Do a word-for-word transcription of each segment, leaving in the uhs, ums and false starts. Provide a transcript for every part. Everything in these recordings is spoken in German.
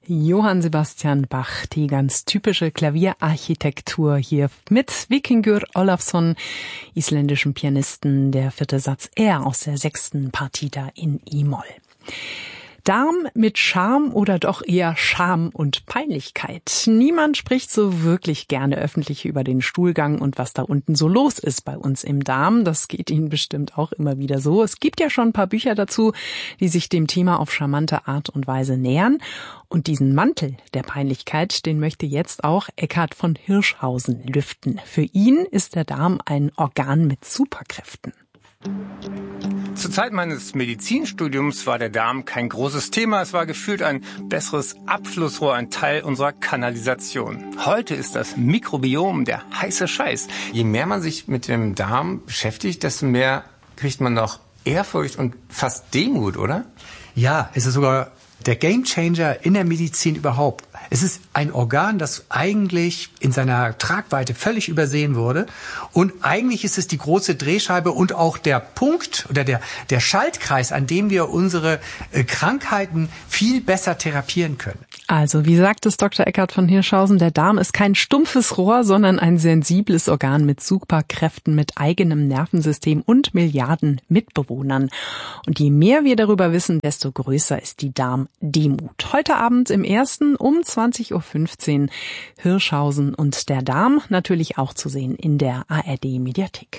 Johann Sebastian Bach, die ganz typische Klavierarchitektur hier mit Víkingur Ólafsson, isländischem Pianisten, der vierte Satz R aus der sechsten Partita in E-Moll. Darm mit Charme oder doch eher Scham und Peinlichkeit. Niemand spricht so wirklich gerne öffentlich über den Stuhlgang und was da unten so los ist bei uns im Darm. Das geht Ihnen bestimmt auch immer wieder so. Es gibt ja schon ein paar Bücher dazu, die sich dem Thema auf charmante Art und Weise nähern. Und diesen Mantel der Peinlichkeit, den möchte jetzt auch Eckhard von Hirschhausen lüften. Für ihn ist der Darm ein Organ mit Superkräften. Zur Zeit meines Medizinstudiums war der Darm kein großes Thema. Es war gefühlt ein besseres Abflussrohr, ein Teil unserer Kanalisation. Heute ist das Mikrobiom der heiße Scheiß. Je mehr man sich mit dem Darm beschäftigt, desto mehr kriegt man noch Ehrfurcht und fast Demut, oder? Ja, es ist sogar der Gamechanger in der Medizin überhaupt. Es ist ein Organ, das eigentlich in seiner Tragweite völlig übersehen wurde. Und eigentlich ist es die große Drehscheibe und auch der Punkt oder der, der Schaltkreis, an dem wir unsere äh, Krankheiten viel besser therapieren können. Also, wie sagt es Doktor Eckhard von Hirschhausen, der Darm ist kein stumpfes Rohr, sondern ein sensibles Organ mit Superkräften, mit eigenem Nervensystem und Milliarden Mitbewohnern. Und je mehr wir darüber wissen, desto größer ist die Darmdemut. Heute Abend im ersten um zwanzig Uhr fünfzehn Hirschhausen und der Darm, natürlich auch zu sehen in der A R D-Mediathek.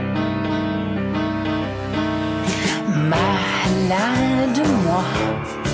Malade-moi.